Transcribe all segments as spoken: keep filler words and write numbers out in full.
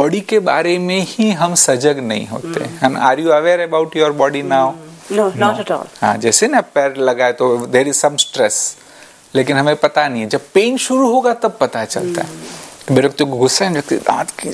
Body के बारे में ही हम सजग नहीं होते हैं। Are you aware about your body now? No, not at all. हाँ, जैसे ना पैर लगाए तो देयर इज सम स्ट्रेस, लेकिन हमें पता नहीं है। जब पेन शुरू होगा तब पता चलता है। मेरे को गुस्सा है, दांत की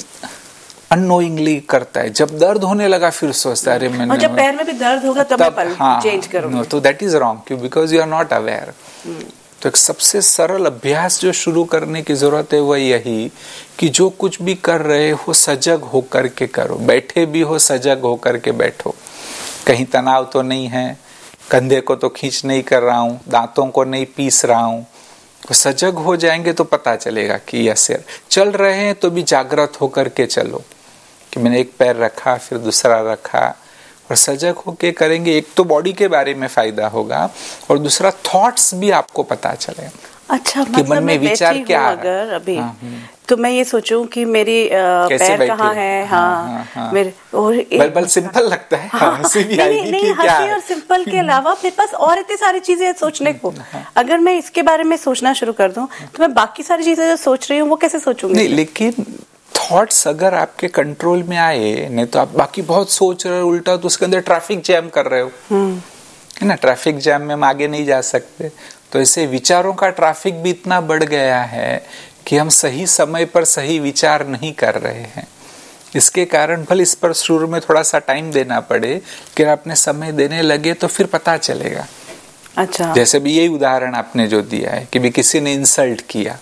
अननोइंगली करता है। जब दर्द होने लगा फिर सोचता है अरे मैंने, और जब पैर में भी दर्द होगा तब, तब मैं हाँ, चेंज करूंगा। तो दैट इज रॉन्ग, क्यों? Because you are not aware. तो एक सबसे सरल अभ्यास जो शुरू करने की जरूरत है वह यही कि जो कुछ भी कर रहे हो सजग होकर के करो। बैठे भी हो सजग होकर के बैठो। कहीं तनाव तो नहीं है, कंधे को तो खींच नहीं कर रहा हूँ, दांतों को नहीं पीस रहा हूँ। तो सजग हो जाएंगे तो पता चलेगा कि यस यार, चल रहे हैं तो भी जागृत होकर के चलो कि मैंने एक पैर रखा फिर दूसरा रखा, और सजग होके करेंगे। एक तो बॉडी के बारे में फायदा होगा और दूसरा थॉट्स भी आपको पता चलेगा। अच्छा, कि मन में विचार क्या है। अगर अभी हाँ, तो मैं ये सोचूं कि मेरी पैर कहाँ है, हाँ, हाँ, हाँ, मेरे और बल बल सिंपल लगता है। हाँ, हंसी भी नहीं, आएगी नहीं, कि क्या हंसी और सिंपल के अलावा मेरे पास और इतनी सारी चीजें सोचने को। अगर मैं इसके बारे में सोचना शुरू कर दूं तो मैं बाकी सारी चीजें जो सोच रही हूँ वो कैसे सोचूंगी? नहीं, लेकिन थॉट्स अगर आपके कंट्रोल में आए, नहीं तो आप बाकी बहुत सोच रहे हो उल्टा, तो उसके अंदर ट्रैफिक जैम कर रहे हो, है ना। ट्रैफिक जैम में हम आगे नहीं जा सकते। तो ऐसे विचारों का ट्रैफिक भी इतना बढ़ गया है कि हम सही समय पर सही विचार नहीं कर रहे हैं। इसके कारण भले इस पर शुरू में थोड़ा सा टाइम देना पड़े, कि आपने समय देने लगे तो फिर पता चलेगा। अच्छा, जैसे भी यही उदाहरण आपने जो दिया है कि भी किसी ने इंसल्ट किया,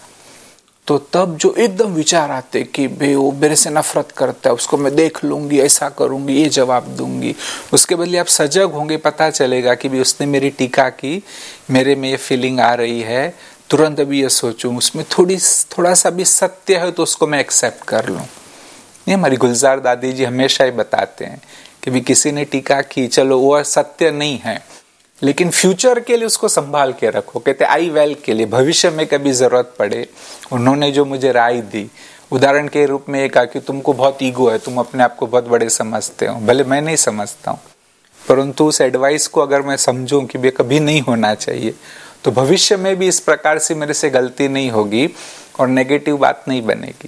तो तब जो एकदम विचार आते कि बे वो मेरे से नफरत करता है, उसको मैं देख लूंगी, ऐसा करूंगी, ये जवाब दूंगी। उसके बदले आप सजग होंगे, पता चलेगा कि भी उसने मेरी टीका की, मेरे में ये फीलिंग आ रही है, तुरंत अभी ये सोचूं उसमें थोड़ी थोड़ा सा भी सत्य है तो उसको मैं एक्सेप्ट कर लूं। ये हमारी गुलजार दादी जी हमेशा ही बताते हैं कि भी किसी ने टीका की, चलो वो सत्य नहीं है, लेकिन फ्यूचर के लिए उसको संभाल के रखो। कहते आई वेल के लिए, भविष्य में कभी जरूरत पड़े। उन्होंने जो मुझे राय दी, उदाहरण के रूप में एक कहा कि तुमको बहुत ईगो है, तुम अपने आप को बहुत बड़े समझते हो। भले मैं नहीं समझता हूँ, परंतु उस एडवाइस को अगर मैं समझूं कि ये कभी नहीं होना चाहिए, तो भविष्य में भी इस प्रकार से मेरे से गलती नहीं होगी और नेगेटिव बात नहीं बनेगी।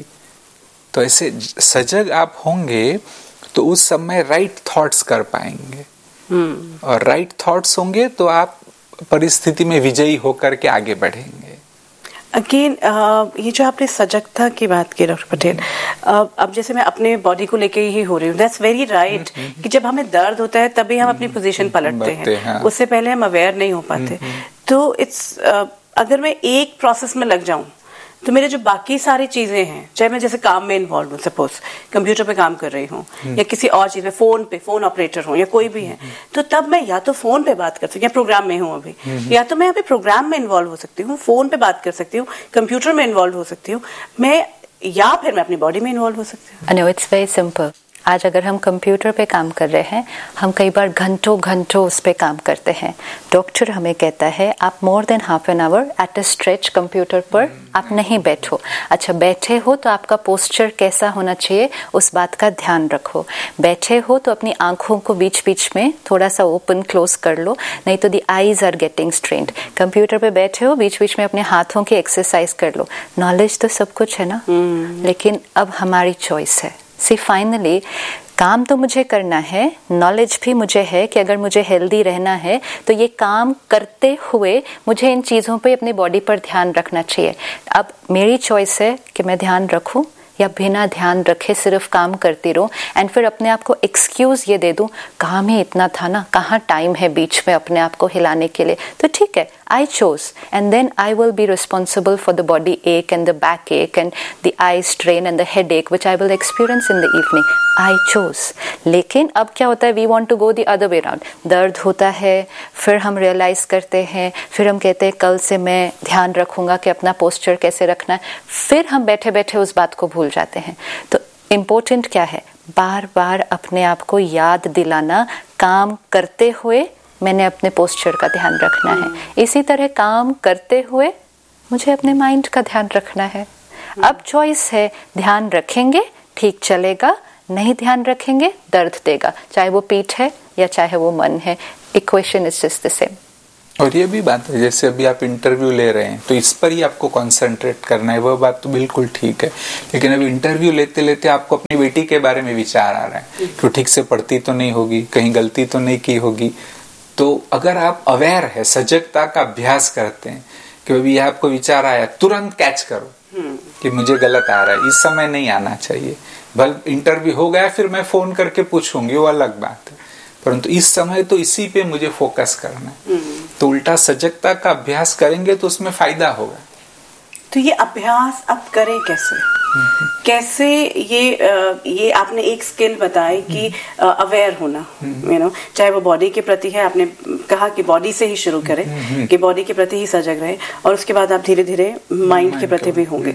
तो ऐसे सजग आप होंगे तो उस समय राइट थॉट्स कर पाएंगे। Hmm. और राइट थॉट्स होंगे तो आप परिस्थिति में विजयी होकर के आगे बढ़ेंगे। अगेन uh, ये जो आपने सजगता की बात की डॉक्टर पटेल, uh, अब जैसे मैं अपने बॉडी को लेके ही हो रही हूँ, दैट्स वेरी राइट कि जब हमें दर्द होता है तभी हम अपनी पोजीशन पलटते हैं, हाँ। उससे पहले हम अवेयर नहीं हो पाते। तो इट्स uh, अगर मैं एक प्रोसेस में लग जाऊं तो मेरे जो बाकी सारी चीजें हैं, चाहे मैं जैसे काम में इन्वॉल्व हूँ, सपोज कंप्यूटर पे काम कर रही हूँ या किसी और चीज में, फोन पे फोन ऑपरेटर हूँ या कोई भी है, तो तब मैं या तो फोन पे बात कर सकती हूँ, या प्रोग्राम में हूँ अभी, या तो मैं अभी प्रोग्राम में इन्वॉल्व हो सकती हूँ, फोन पे बात कर सकती हूँ, कंप्यूटर में इन्वॉल्व हो सकती हूँ मैं, या फिर मैं अपनी बॉडी में इन्वॉल्व हो सकती हूँ। I know, it's very simple. आज अगर हम कंप्यूटर पे काम कर रहे हैं, हम कई बार घंटों घंटों उस पे काम करते हैं। डॉक्टर हमें कहता है आप more than half an hour at a stretch computer पर आप नहीं बैठो। अच्छा, बैठे हो तो आपका पोस्चर कैसा होना चाहिए उस बात का ध्यान रखो। बैठे हो तो अपनी आंखों को बीच बीच में थोड़ा सा ओपन क्लोज कर लो, नहीं तो the eyes are getting strained. Computer पे बैठे हो, बीच बीच में अपने हाथों की एक्सरसाइज कर लो। नॉलेज तो सब कुछ है ना, लेकिन अब हमारी चॉइस है। सी फाइनली काम तो मुझे करना है, नॉलेज भी मुझे है कि अगर मुझे हेल्दी रहना है तो ये काम करते हुए मुझे इन चीज़ों पे अपनी बॉडी पर ध्यान रखना चाहिए। अब मेरी चॉइस है कि मैं ध्यान रखूं या बिना ध्यान रखे सिर्फ काम करती रहूं एंड फिर अपने आप को एक्सक्यूज ये दे दूं, काम ही इतना था ना, कहाँ टाइम है बीच में अपने आप को हिलाने के लिए। तो ठीक है, I chose, and then I will be responsible for the body ache and the back ache and the eye strain and the headache which I will experience in the evening. I chose. लेकिन अब क्या होता है, we want to go the other way around. दर्द होता है, फिर हम realize करते हैं, फिर हम कहते हैं कल से मैं ध्यान रखूंगा कि अपना पोस्चर कैसे रखना है, फिर हम बैठे बैठे उस बात को भूल जाते हैं। तो इम्पोर्टेंट क्या है, बार बार अपने आप को याद दिलाना, काम करते हुए मैंने अपने पोस्चर का ध्यान रखना है। इसी तरह काम करते हुए मुझे अपने माइंड का ध्यान रखना है। अब चॉइस है, ध्यान रखेंगे ठीक चलेगा, नहीं ध्यान रखेंगे दर्द देगा, चाहे वो पीठ है या चाहे वो मन है। Equation is just the same. और ये भी बात है, जैसे अभी आप इंटरव्यू ले रहे हैं तो इस पर ही आपको कंसंट्रेट करना है, वह बात तो बिल्कुल ठीक है। लेकिन अभी इंटरव्यू लेते लेते आपको अपनी बेटी के बारे में विचार आ रहा है कि ठीक से पढ़ती तो नहीं होगी, कहीं गलती तो नहीं की होगी। तो अगर आप अवेयर है, सजगता का अभ्यास करते हैं कि अभी यह आपको विचार आया, तुरंत कैच करो कि मुझे गलत आ रहा है, इस समय नहीं आना चाहिए। भले इंटरव्यू हो गया फिर मैं फोन करके पूछूंगी, वो अलग बात है, परंतु इस समय तो इसी पे मुझे फोकस करना है। तो उल्टा सजगता का अभ्यास करेंगे तो उसमें फायदा होगा। तो ये अभ्यास अब करें कैसे? कैसे ये ये आपने एक स्किल बताई कि अवेयर होना, यू नो, चाहे वो बॉडी के प्रति है, आपने कहा कि बॉडी से ही शुरू करें कि बॉडी के प्रति ही सजग रहे, और उसके बाद आप धीरे धीरे माइंड के प्रति भी होंगे।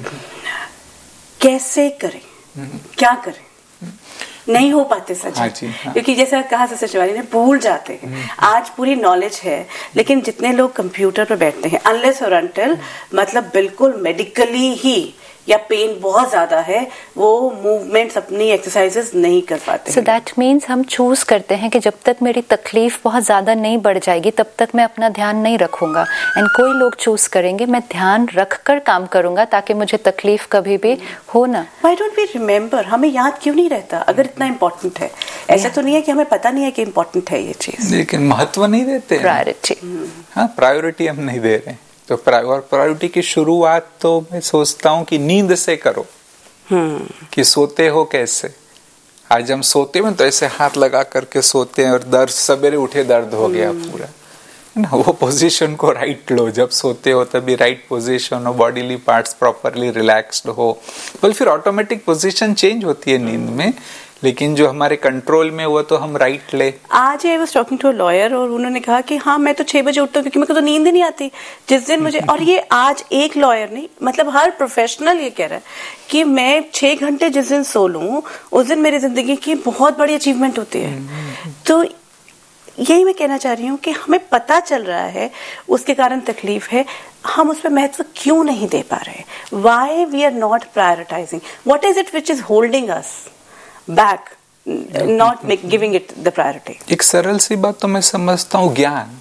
कैसे करें, क्या करें? नहीं हो पाते सच, हाँ जी, हाँ। क्योंकि जैसा कहा सिस्टर शिवानी ने, भूल जाते हैं। आज पूरी नॉलेज है, लेकिन जितने लोग कंप्यूटर पर बैठते हैं, अनलेस और अनटिल मतलब बिल्कुल मेडिकली ही या पेन बहुत ज्यादा है, वो मूवमेंट्स अपनी एक्सरसाइजेस नहीं कर पाते। सो दैट मीन्स हम चूज करते हैं कि जब तक मेरी तकलीफ बहुत ज्यादा नहीं बढ़ जाएगी तब तक मैं अपना ध्यान नहीं रखूंगा। एंड कोई लोग चूज करेंगे मैं ध्यान रखकर काम करूंगा ताकि मुझे तकलीफ कभी भी हो ना। Why don't we remember? हमें याद क्यों नहीं रहता अगर इतना इम्पोर्टेंट है? ऐसा तो नहीं है कि हमें पता नहीं है कि इम्पोर्टेंट है ये चीज, लेकिन महत्व नहीं देते, प्रायोरिटी, हाँ प्रायोरिटी हम नहीं दे रहे। तो प्रायोरिटी की शुरुआत तो मैं सोचता हूँ कि नींद से करो। कि सोते हो कैसे? आज हम सोते हैं तो ऐसे हाथ लगा करके सोते हैं और दर्द, सवेरे उठे दर्द हो गया पूरा ना। वो पोजीशन को राइट लो, जब सोते हो तभी राइट पोजीशन हो, बॉडीली पार्ट्स प्रॉपरली रिलैक्स्ड हो, तो फिर ऑटोमेटिक पोजीशन चेंज होती है नींद में। लेकिन जो हमारे कंट्रोल में वो तो हम राइट ले। आज I was talking to a lawyer और उन्होंने कहा कि हाँ मैं तो छह बजे उठता हूँ क्योंकि मेरे को तो नींद ही नहीं आती जिस दिन मुझे। और ये आज एक लॉयर नहीं, मतलब हर प्रोफेशनल ये कह रहा है कि मैं छह घंटे जिस दिन सो लूं उस दिन मेरी जिंदगी की बहुत बड़ी अचीवमेंट होती है। तो यही मैं कहना चाह रही हूँ कि हमें पता चल रहा है उसके कारण तकलीफ है, हम उस पर महत्व क्यों नहीं दे पा रहे? Why we are not prioritising? What is it which is holding us back, not giving it the priority? एक सरल सी बात तो मैं समझता हूँ, ज्ञान,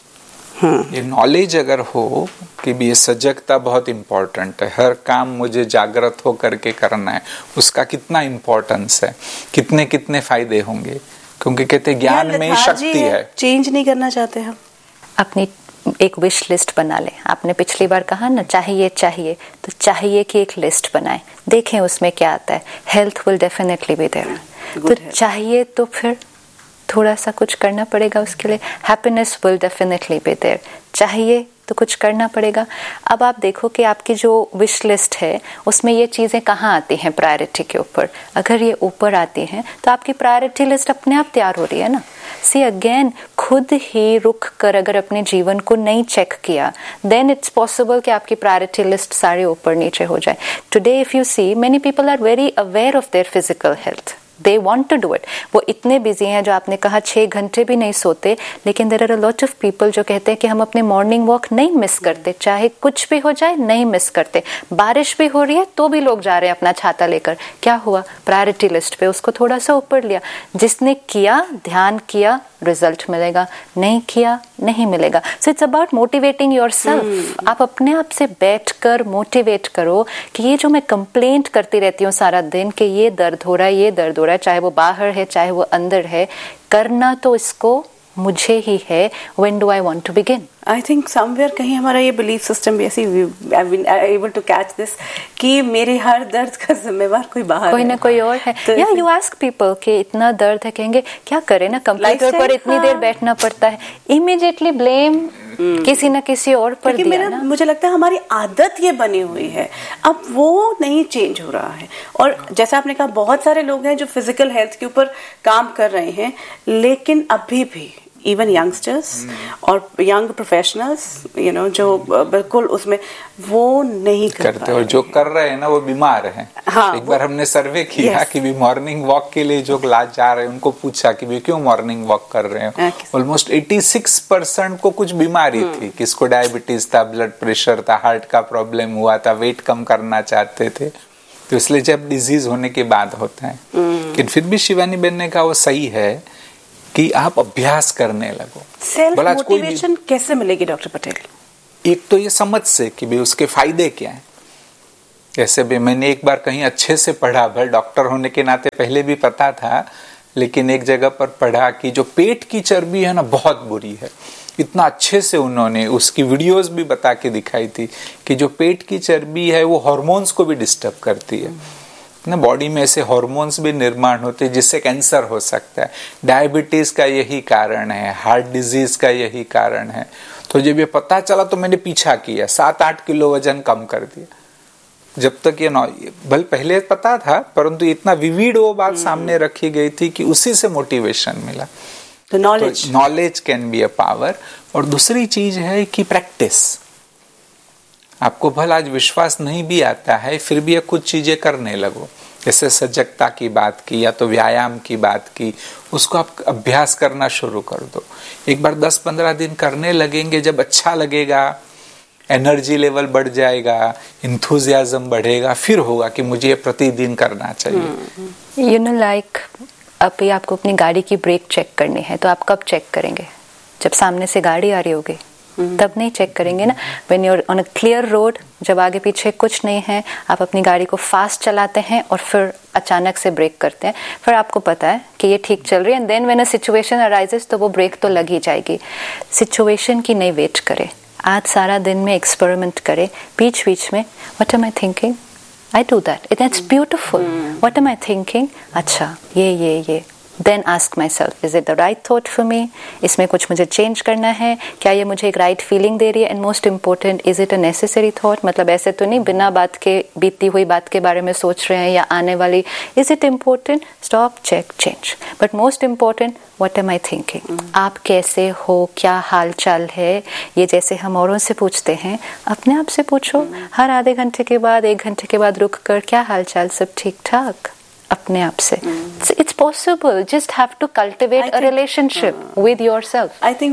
ये नॉलेज अगर हो कि भी ये सजगता बहुत इम्पोर्टेंट है, हर काम मुझे जागृत हो करके करना है, उसका कितना इम्पोर्टेंस है, कितने कितने फायदे होंगे। क्योंकि कहते ज्ञान में शक्ति है, है। चेंज नहीं करना चाहते हम। अपनी एक विश लिस्ट बना लें। आपने पिछली बार कहा ना चाहिए चाहिए, तो चाहिए की एक लिस्ट बनाएं, देखें उसमें क्या आता है। Health will definitely be there, तो चाहिए तो फिर थोड़ा सा कुछ करना पड़ेगा उसके लिए। Happiness will definitely be there, चाहिए तो कुछ करना पड़ेगा। अब आप देखो कि आपकी जो विश लिस्ट है उसमें ये चीजें कहाँ आती हैं प्रायोरिटी के ऊपर। अगर ये ऊपर आती हैं तो आपकी प्रायोरिटी लिस्ट अपने आप तैयार हो रही है ना। सी अगेन, खुद ही रुक कर अगर अपने जीवन को नहीं चेक किया, देन इट्स पॉसिबल कि आपकी प्रायोरिटी लिस्ट सारे ऊपर नीचे हो जाए। Today if you see, many people are very aware of their physical health, they want to do it। वो इतने बिजी हैं, जो आपने कहा छह घंटे भी नहीं सोते, लेकिन there are a lot of people जो कहते हैं कि हम अपने मॉर्निंग वॉक नहीं मिस करते, चाहे कुछ भी हो जाए नहीं मिस करते। बारिश भी हो रही है तो भी लोग जा रहे हैं अपना छाता लेकर। क्या हुआ? प्रायोरिटी लिस्ट पे उसको थोड़ा सा ऊपर लिया। जिसने किया, ध्यान किया, रिजल्ट मिलेगा, नहीं किया नहीं मिलेगा। So it's about motivating yourself. आप अपने आप से बैठकर मोटिवेट करो कि ये जो मैं कंप्लेंट करती रहती हूँ सारा दिन कि ये दर्द हो रहा है, ये दर्द हो रहा है, चाहे वो बाहर है चाहे वो अंदर है, करना तो इसको मुझे ही है। When do I want to begin? I think somewhere कहीं हमारा ये belief system भी ऐसी, I've been able to catch this, कि मेरे हर दर्द का जिम्मेवार कोई बाहर कोई ना कोई और है। तो या you ask people कि इतना दर्द है, कहेंगे क्या करें ना, कंप्यूटर पर इतनी हाँ। देर बैठना पड़ता है, immediately blame किसी न किसी और पर दिया मेरा ना। मुझे लगता है हमारी आदत ये बनी हुई है, अब वो नहीं चेंज हो रहा है। और जैसा आपने कहा, बहुत सारे लोग हैं जो फिजिकल हेल्थ के ऊपर काम कर रहे हैं, लेकिन अभी भी इवन यंगस्टर्स और यंग प्रोफेशनल्स, यू नो, जो बिल्कुल उसमें वो नहीं कर करते, और जो कर रहे हैं ना वो बीमार हैं। हाँ, एक बार हमने सर्वे किया yes. कि भी मॉर्निंग वॉक के लिए जो क्लास जा रहे हैं उनको पूछा कि भी क्यों मॉर्निंग वॉक कर रहे हैं। ऑलमोस्ट छियासी परसेंट को कुछ बीमारी थी, किसको डायबिटीज था, ब्लड प्रेशर था, हार्ट का प्रॉब्लम हुआ था, वेट कम करना चाहते थे। तो इसलिए जब डिजीज होने के बाद होता है, लेकिन फिर भी शिवानी बहन ने कहा वो सही है, कि आप अभ्यास करने लगो। सेल्फ मोटिवेशन कैसे मिलेगी डॉक्टर पटेल? एक तो ये समझ से कि भाई उसके फायदे क्या हैं। जैसे भी मैंने एक बार कहीं अच्छे से पढ़ा, भाई डॉक्टर होने के नाते पहले भी पता था, लेकिन एक जगह पर पढ़ा कि जो पेट की चर्बी है ना बहुत बुरी है। इतना अच्छे से उन्होंने उसकी वीडियोस भी बता के दिखाई थी कि जो पेट की चर्बी है वो हार्मोन्स को भी डिस्टर्ब करती है ना, बॉडी में ऐसे हार्मोन्स भी निर्माण होते हैं जिससे कैंसर हो सकता है। डायबिटीज का यही कारण है, हार्ट डिजीज का यही कारण है। तो जब ये पता चला तो मैंने पीछा किया, सात आठ किलो वजन कम कर दिया। जब तक ये बल पहले पता था, परंतु इतना विविड वो बात सामने रखी गई थी कि उसी से मोटिवेशन मिला। तो knowledge knowledge can be a power. और दूसरी चीज है कि प्रैक्टिस। आपको भला आज विश्वास नहीं भी आता है, फिर भी ये कुछ चीजें करने लगो। जैसे सजगता की बात की या तो व्यायाम की बात की, उसको आप अभ्यास करना शुरू कर दो। एक बार दस पंद्रह दिन करने लगेंगे, जब अच्छा लगेगा, एनर्जी लेवल बढ़ जाएगा, इंथुजियाज्म बढ़ेगा, फिर होगा कि मुझे ये प्रतिदिन करना चाहिए। यू नो लाइक अभी आपको अपनी गाड़ी की ब्रेक चेक करनी है, तो आप कब चेक करेंगे? जब सामने से गाड़ी आ रही होगी तब नहीं चेक करेंगे ना। When you are on a clear road, जब आगे पीछे कुछ नहीं है, आप अपनी गाड़ी को फास्ट चलाते हैं और फिर अचानक से ब्रेक करते हैं, फिर आपको पता है कि ये ठीक चल रही है, and then when a situation arises तो वो ब्रेक तो लग ही जाएगी। सिचुएशन की नहीं वेट करें, आज सारा दिन में एक्सपेरिमेंट करें, बीच बीच में what am I thinking, I do that, it's beautiful, what am I thinking, अच्छा ये ये ये then ask my self, is it the right thought for me, इसमें कुछ मुझे चेंज करना है क्या, ये मुझे एक राइट right फीलिंग दे रही है, and most important is it a necessary thought, मतलब ऐसे तो नहीं बिना बात के बीती हुई बात के बारे में सोच रहे हैं या आने वाली, is it important, stop cheque change, but most important what am I thinking, आप कैसे हो, क्या हाल चाल है, ये जैसे हम औरों से पूछते हैं अपने आप से पूछो, हर आधे घंटे के बाद एक घंटे के बाद रुक कर क्या हाल चाल, सब ठीक ठाक, अपने आप से। It's possible, just have to cultivate a relationship with yourself. I think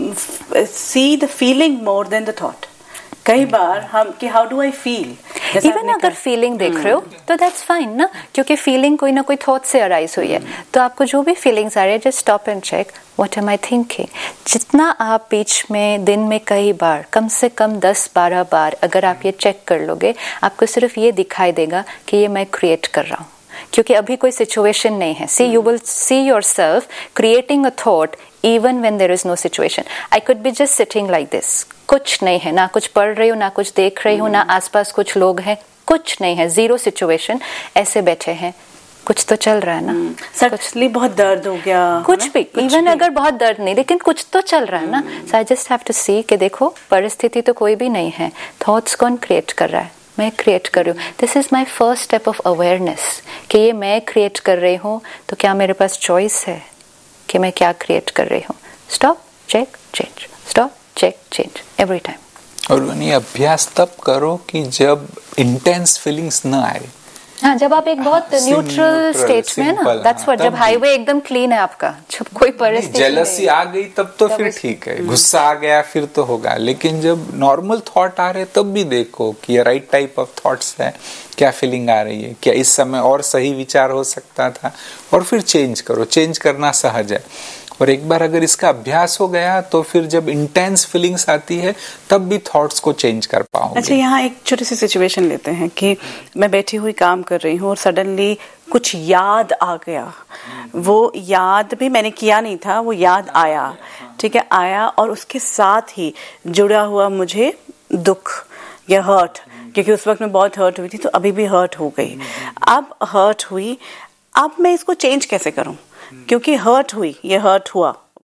we see the feeling more than the thought. कई बार हम कि how do I feel? Even अगर फीलिंग देख रहे हो तो that's fine ना, क्योंकि फीलिंग कोई ना कोई थॉट से अराइज हुई है, तो आपको जो भी फीलिंग्स आ रही है just stop and check what am I thinking. जितना आप बीच में दिन में कई बार, कम से कम दस बारह बार अगर आप ये चेक कर लोगे, आपको सिर्फ ये दिखाई देगा कि ये मैं क्रिएट कर रहा हूँ, क्योंकि अभी कोई सिचुएशन नहीं है. सी you will see yourself creating a thought even when there is no situation. I could be just sitting like this. कुछ नहीं है, ना कुछ पढ़ रही हूँ, ना कुछ देख रही हूँ, ना आसपास कुछ लोग हैं, कुछ नहीं है, जीरो सिचुएशन, ऐसे बैठे हैं, कुछ तो चल रहा है ना. सडनली बहुत दर्द हो गया, कुछ भी, इवन अगर बहुत दर्द नहीं, लेकिन कुछ तो चल रहा है ना. सो आई जस्ट हैव टू सी कि देखो परिस्थिति तो कोई भी नहीं है, थॉट्स कौन क्रिएट कर रहा है, मैं क्रिएट कर रही हूँ. This is my first step of awareness कि ये मैं क्रिएट कर रही हूँ, तो क्या मेरे पास चॉइस है कि मैं क्या क्रिएट कर रही हूँ. Stop cheque change, stop cheque change every time. और ये अभ्यास तब करो कि जब इंटेंस फीलिंग्स न आए. हाँ, जब आप एक बहुत न्यूट्रल स्टेट में है ना, दैट्स व्हाट, जब हाईवे एकदम क्लीन है आपका, जब कोई परिस्थिति जेलसी आ गई तब तो फिर ठीक है, गुस्सा आ गया फिर तो होगा, लेकिन जब नॉर्मल थॉट आ रहे तब भी देखो कि ये राइट टाइप ऑफ थॉट्स है, क्या फीलिंग आ रही है, क्या इस समय और सही विचार हो सकता था, और फिर चेंज करो. चेंज करना सहज है, और एक बार अगर इसका अभ्यास हो गया तो फिर जब इंटेंस फीलिंग्स आती है तब भी थॉट्स को चेंज कर पाओगे. अच्छा, यहाँ एक छोटी सी सिचुएशन लेते हैं कि मैं बैठी हुई काम कर रही हूँ और सडनली कुछ याद आ गया. वो याद भी मैंने किया नहीं था, वो याद आया, ठीक है, आया, और उसके साथ ही जुड़ा हुआ मुझे दुख या हर्ट, क्योंकि उस वक्त में बहुत हर्ट हुई थी, तो अभी भी हर्ट हो गई. अब हर्ट हुई, अब मैं इसको चेंज कैसे करूं, क्योंकि हर्ट हुई, ये हर्ट हुआ.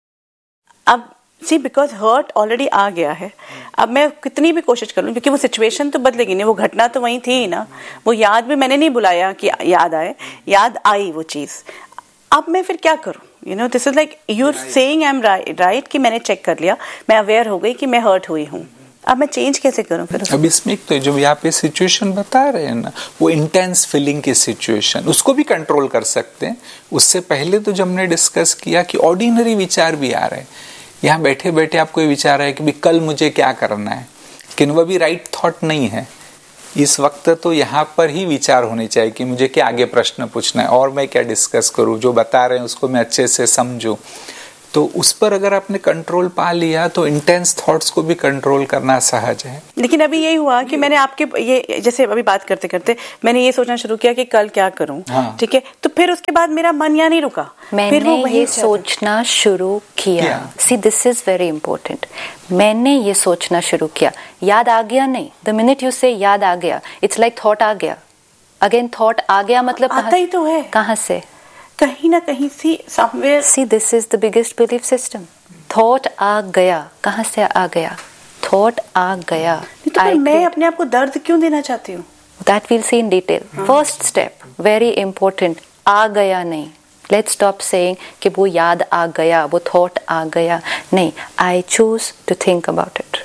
अब सी बिकॉज हर्ट ऑलरेडी आ गया है, अब मैं कितनी भी कोशिश कर लूं, क्योंकि वो सिचुएशन तो बदलेगी नहीं, वो घटना तो वही थी ही ना, वो याद भी मैंने नहीं बुलाया कि याद आए, याद आई वो चीज. अब मैं फिर क्या करूं, you know, this is like you are saying I am right कि मैंने चेक कर लिया, मैं अवेयर हो गई कि मैं हर्ट हुई हूं, अब मैं चेंज कैसे करूं फिर. अब इसमें तो जो यहाँ पे सिचुएशन बता रहे हैं ना, वो इंटेंस फीलिंग की सिचुएशन, उसको भी कंट्रोल कर सकते हैं. उससे पहले तो जब हमने डिस्कस किया कि ऑर्डिनरी विचार भी आ रहे हैं, यहाँ बैठे बैठे आपको ये विचार है कि भी कल मुझे क्या करना है, लेकिन वह भी राइट थॉट नहीं है. इस वक्त तो यहाँ पर ही विचार होने चाहिए कि मुझे क्या आगे प्रश्न पूछना है और मैं क्या डिस्कस करूँ, जो बता रहे हैं उसको मैं अच्छे से समझूं. तो उस पर अगर आपने कंट्रोल पा लिया तो इंटेंस थॉट्स को भी कंट्रोल करना सहज है। लेकिन अभी यही हुआ कि मैंने आपके ये जैसे अभी बात करते करते मैंने ये सोचना शुरू किया कि कल क्या करूं, हाँ। ठीक है, तो फिर उसके बाद मेरा मन यहाँ नहीं रुका, मैंने फिर वो ये सोचना शुरू किया। See this is very important. मैंने ये सोचना शुरू किया, याद आ गया नहीं। द मिनट यू से याद आ गया, इट्स लाइक थॉट आ गया। अगेन थॉट आ गया मतलब आता ही तो है, कहाँ से? कहीं ना कहीं सी somewhere. See this is the biggest belief system. Thought आ गया, कहाँ से आ गया? थॉट आ गया। तो I मैं अपने आप को दर्द क्यों देना चाहती हूँ? That will see in detail. First step very important, आ गया नहीं। लेट्स स्टॉप सेइंग कि वो याद आ गया, वो थॉट आ गया। नहीं, I choose to think about it.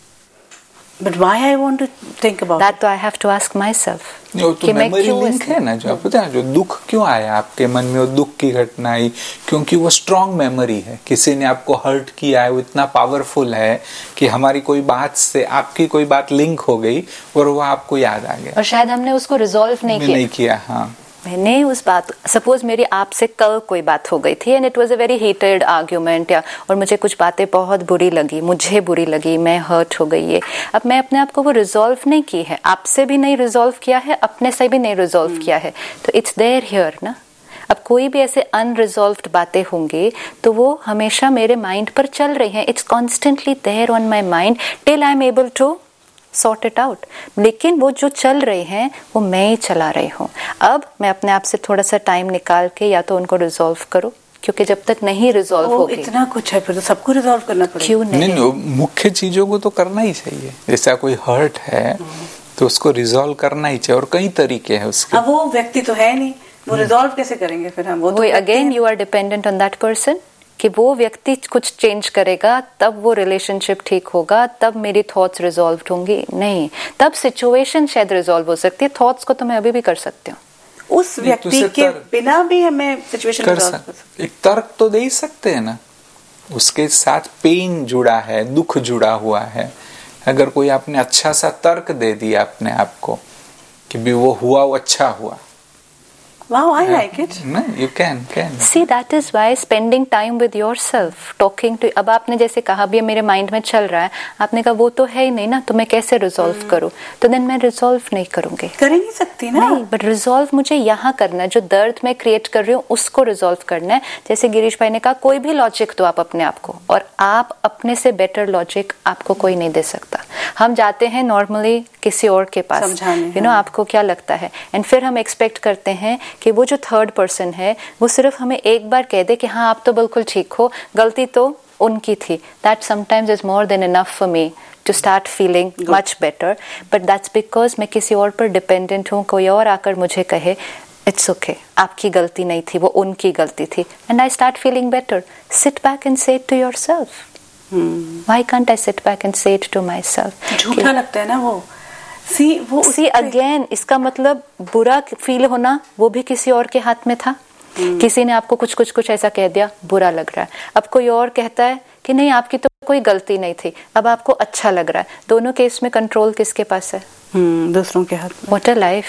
But why I want to think about that it? तो I have to ask myself तो कि मैं मेमोरी क्यों लिंक है ना, जो आप पता है, जो दुख क्यों आया आपके मन में, वो दुख की घटना आई क्योंकि वो स्ट्रॉन्ग मेमोरी है। किसी ने आपको हर्ट किया है, वो इतना पावरफुल है कि हमारी कोई बात से आपकी कोई बात लिंक हो गई और वो आपको याद आ गया, और शायद हमने उसको रिजॉल्व नहीं किया नहीं किया। हाँ, मैंने उस बात, सपोज मेरी आपसे कल कोई बात हो गई थी and it was a very heated argument, या और मुझे कुछ बातें बहुत बुरी लगी, मुझे बुरी लगी, मैं हर्ट हो गई है। अब मैं अपने आप को वो रिजॉल्व नहीं की है, आपसे भी नहीं रिजॉल्व किया है, अपने से भी नहीं रिजॉल्व किया है, तो इट्स देयर हियर ना। अब कोई भी ऐसे अनरिजॉल्व्ड बातें होंगी तो वो हमेशा मेरे माइंड पर चल रही हैं। It's constantly there on my mind till I am able to sort it out. लेकिन वो जो चल रहे हैं वो मैं ही चला रही हूँ। अब मैं अपने आप से थोड़ा सा टाइम निकाल के या तो उनको रिजॉल्व करो, क्योंकि जब तक नहीं रिजॉल्व होगी, इतना कुछ है फिर तो सबको रिजॉल्व करना पड़ेगा। क्यों नहीं? नहीं, नहीं, मुख्य चीजों को तो करना ही चाहिए। जैसा कोई हर्ट है तो उसको रिजॉल्व करना ही चाहिए, और कई तरीके हैं उसके। अब वो व्यक्ति तो है नहीं, वो रिजॉल्व कैसे करेंगे फिर हम? वो तो again you are dependent on that person कि वो व्यक्ति कुछ चेंज करेगा तब वो रिलेशनशिप ठीक होगा, तब मेरी थॉट्स रिजॉल्व होंगी। नहीं, तब सिचुएशन शायद रिजॉल्व हो सकती है, थॉट्स को तो मैं अभी भी कर सकती हूँ। उस व्यक्ति के बिना भी हमें सिचुएशन कर सकते। एक तर्क तो दे ही सकते हैं ना, उसके साथ पेन जुड़ा है, दुख जुड़ा हुआ है। अगर कोई आपने अच्छा सा तर्क दे दिया अपने आप को कि भी वो हुआ, वो अच्छा हुआ, Wow, I like it. No, you can, can. See, that is why spending time with yourself, talking to. अब आपने जैसे कहा भी मेरे माइंड में चल रहा है, आपने कहा वो तो है ही नहीं ना, तो मैं कैसे रिजॉल्व करूं? तो देन मैं रिजॉल्व नहीं करूंगी। कर ही नहीं सकती ना। नहीं, बट रिजॉल्व मुझे यहाँ करना है, जो दर्द मैं क्रिएट कर रही हूँ उसको रिजॉल्व करना है। जैसे गिरीश भाई ने कहा, कोई भी लॉजिक दो आप अपने आप को, और आप अपने से बेटर लॉजिक आपको कोई नहीं दे सकता। हम जाते हैं नॉर्मली किसी और के पास, यू नो, आपको क्या लगता है, एंड फिर हम एक्सपेक्ट करते हैं कि वो जो थर्ड पर्सन है वो सिर्फ हमें एक बार कह दे कि हाँ आप तो बिल्कुल ठीक हो, गलती तो उनकी थी। That sometimes is more than enough for me to start feeling much better, but that's because मैं किसी और पर डिपेंडेंट हूँ। कोई और आकर मुझे कहे इट्स ओके, आपकी गलती नहीं थी, वो उनकी गलती थी, and I start feeling better. Sit back and से it to yourself, why can't I sit back and से इट टू माई सेल्फ? झूठा लगता है ना वो। सी वो सी अगेन, इसका मतलब बुरा फील होना वो भी किसी और के हाथ में था। hmm. किसी ने आपको कुछ कुछ कुछ ऐसा कह दिया, बुरा लग रहा है। अब कोई और कहता है कि नहीं आपकी तो कोई गलती नहीं थी, अब आपको अच्छा लग रहा है। दोनों केस में कंट्रोल किसके पास है? hmm, दूसरों के हाथ में। What a life,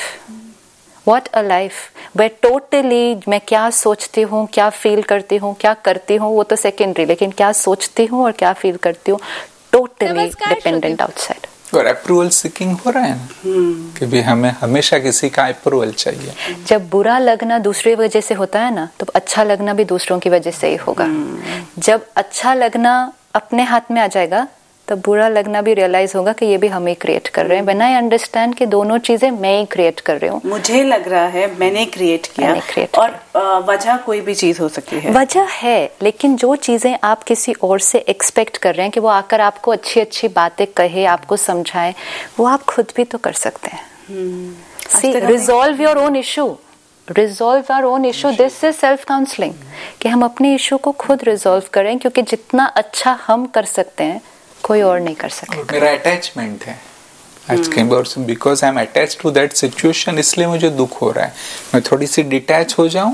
what a life. Way totally मैं क्या सोचती हूँ, क्या फील करती हूँ, क्या करती हूँ, वो तो सेकेंडरी, लेकिन क्या सोचती हूँ और क्या फील करती हूँ टोटली डिपेंडेंट आउटसाइड। और अप्रूवल सीकिंग हो रहा है ना, hmm. कि भी हमें हमेशा किसी का अप्रूवल चाहिए। जब बुरा लगना दूसरी वजह से होता है ना, तो अच्छा लगना भी दूसरों की वजह से ही होगा। hmm. जब अच्छा लगना अपने हाथ में आ जाएगा तब बुरा लगना भी रियलाइज होगा कि ये भी हम ही क्रिएट कर रहे हैं। व्हेन आई अंडरस्टैंड कि दोनों चीजें मैं ही क्रिएट कर रही हूँ, मुझे लग रहा है मैंने क्रिएट किया, मैंने create और वजह कोई भी चीज हो सकती है, वजह है, लेकिन जो चीजें आप किसी और से एक्सपेक्ट कर रहे हैं कि वो आकर आपको अच्छी अच्छी बातें कहे, आपको समझाए, वो आप खुद भी तो कर सकते हैं। सी, resolve your own issue, resolve our own issue, this is self counselling, कि हम अपने इशू को खुद रिजॉल्व करें, क्योंकि जितना अच्छा हम कर सकते हैं कोई और नहीं कर सकता। मेरा अटैचमेंट है आज कई बार, because I am attach to that situation, इसलिए मुझे दुख हो रहा है। मैं थोड़ी सी डिटैच हो जाऊं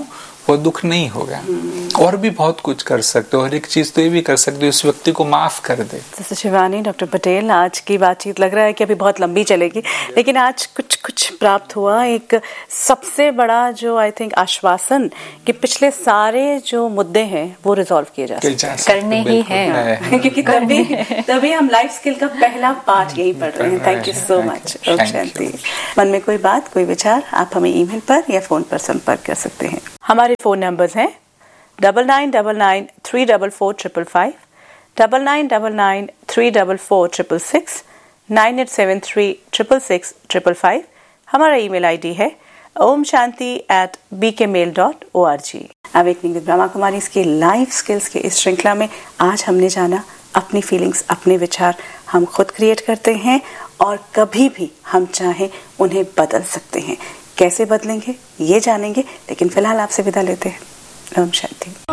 वो दुख नहीं होगा। और भी बहुत कुछ कर सकते हो, और एक चीज तो ये भी कर सकते हो, उस व्यक्ति को माफ कर दे। तो शिवानी, डॉक्टर पटेल, आज की बातचीत लग रहा है कि अभी बहुत लंबी चलेगी, लेकिन आज कुछ कुछ प्राप्त हुआ। एक सबसे बड़ा जो आई थिंक आश्वासन कि पिछले सारे जो मुद्दे हैं वो रिजॉल्व किए जा सकते करने ही हैं, क्योंकि तभी तभी हम लाइफ स्किल का पहला पार्ट यही पढ़ रहे हैं। Thank you so much. Om Shanti. मन में कोई बात, कोई विचार, आप हमें ईमेल पर या फोन पर संपर्क कर सकते हैं। हमारे फोन नंबर्स हैं double nine double nine three double four triple five, double nine double nine three double four triple six, nine eight seven three triple six triple five. हमारा ईमेल आईडी है Om Shanti eight B के mail dot O R G. Awakening with Brahma Kumari इसके life skills के इस श्रृंखला में आज हमने जाना अपनी फीलिंग्स, अपने विचार हम खुद क्रिएट करते हैं और कभी भी हम चाहें उन्हें बदल सकते हैं। कैसे बदलेंगे ये जानेंगे, लेकिन फिलहाल आपसे विदा लेते हैं। ओम शांति।